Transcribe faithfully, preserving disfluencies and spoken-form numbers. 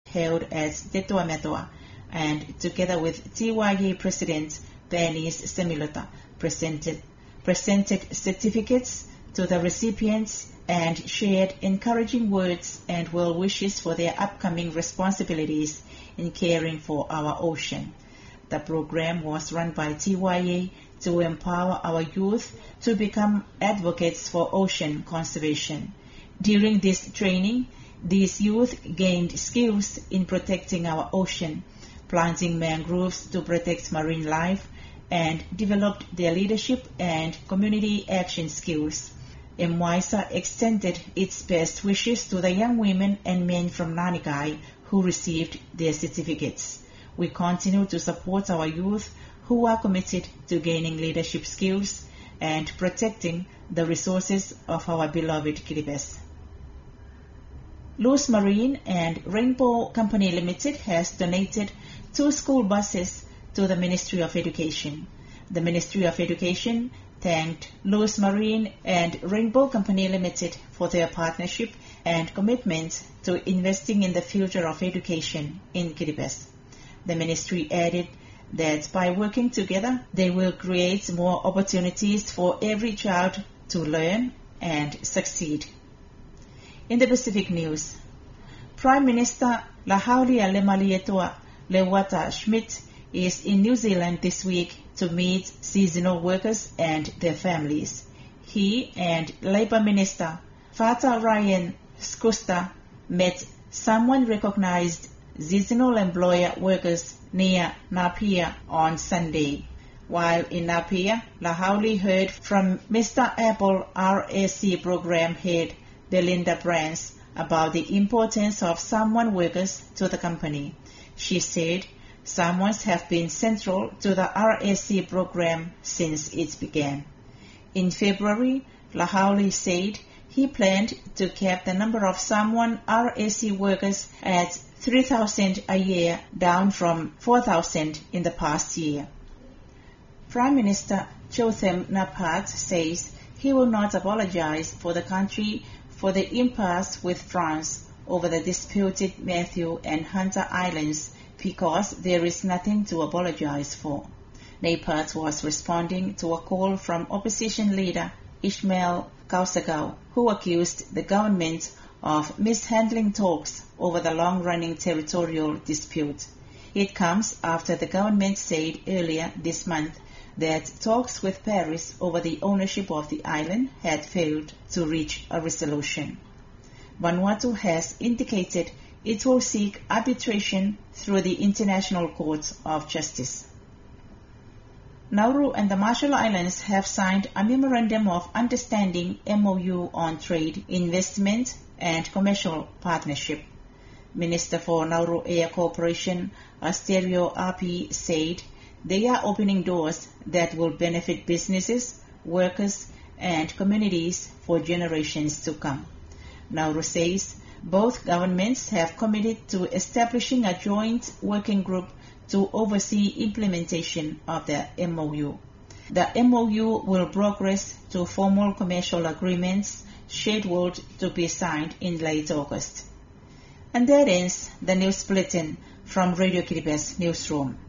held at Tetua Metoa, and together with T Y A President Bernice Semilota presented, presented certificates to the recipients and shared encouraging words and well wishes for their upcoming responsibilities in caring for our ocean. The program was run by T Y A to empower our youth to become advocates for ocean conservation. During this training, these youth gained skills in protecting our ocean, planting mangroves to protect marine life, and developed their leadership and community action skills. MWISA extended its best wishes to the young women and men from Nanikai who received their certificates. We continue to support our youth who are committed to gaining leadership skills and protecting the resources of our beloved Kiribati. Lewis Marine and Rainbow Company Limited has donated two school buses to the Ministry of Education. The Ministry of Education thanked Lewis Marine and Rainbow Company Limited for their partnership and commitment to investing in the future of education in Kiribati. The ministry added that by working together, they will create more opportunities for every child to learn and succeed. In the Pacific News, Prime Minister Lahaulia Lemalietua Lewata Schmidt is in New Zealand this week to meet seasonal workers and their families. He and Labour Minister Fata Ryan Skusta met someone recognized seasonal employer workers near Napier on Sunday. While in Napier, Lahauli heard from Mister Apple R A C program head Belinda Brands about the importance of Samoan workers to the company. She said Samoans have been central to the R A C program since it began. In February, Lahauli said he planned to cap the number of Samoan R A C workers at three thousand a year, down from four thousand in the past year. Prime Minister Jotham Napat says he will not apologize for the country for the impasse with France over the disputed Matthew and Hunter Islands because there is nothing to apologize for. Napat was responding to a call from opposition leader Ishmael Kausagau, who accused the government of mishandling talks over the long-running territorial dispute. It comes after the government said earlier this month that talks with Paris over the ownership of the island had failed to reach a resolution. Vanuatu has indicated it will seek arbitration through the International Court of Justice. Nauru and the Marshall Islands have signed a Memorandum of Understanding M O U on trade, investment, and commercial partnership. Minister for Nauru Air Corporation, Asterio Api, said they are opening doors that will benefit businesses, workers, and communities for generations to come. Nauru says both governments have committed to establishing a joint working group to oversee implementation of the M O U. The M O U will progress to formal commercial agreements scheduled to be signed in late August. And that ends the news bulletin from Radio Kiribati Newsroom.